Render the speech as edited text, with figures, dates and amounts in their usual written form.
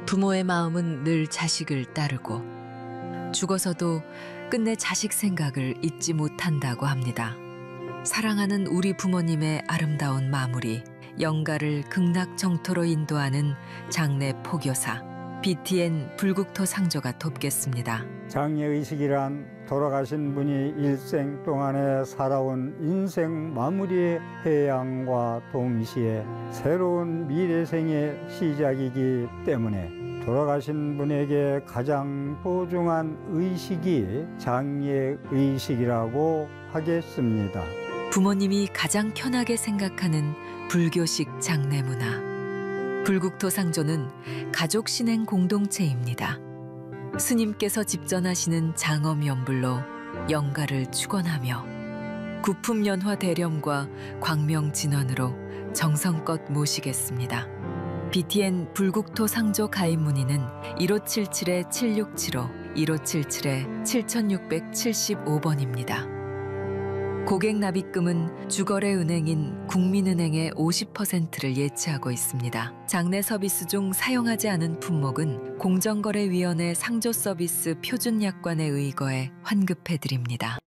부모의 마음은 늘 자식을 따르고 죽어서도 끝내 자식 생각을 잊지 못한다고 합니다. 사랑하는 우리 부모님의 아름다운 마무리, 영가를 극락정토로 인도하는 장례 포교사 BTN 불국토 상조가 돕겠습니다. 장례의식이란 돌아가신 분이 일생 동안에 살아온 인생 마무리의 해양과 동시에 새로운 미래생의 시작이기 때문에 돌아가신 분에게 가장 소중한 의식이 장례의식이라고 하겠습니다. 부모님이 가장 편하게 생각하는 불교식 장례 문화. 불국토 상조는 가족 신행 공동체입니다. 스님께서 집전하시는 장엄연불로 영가를 축원하며 구품연화 대렴과 광명진원으로 정성껏 모시겠습니다. BTN 불국토 상조 가입 문의는 1577-7675, 1577-7675번입니다. 고객 납입금은 주거래 은행인 국민은행의 50%를 예치하고 있습니다. 장례 서비스 중 사용하지 않은 품목은 공정거래위원회 상조 서비스 표준 약관에 의거해 환급해 드립니다.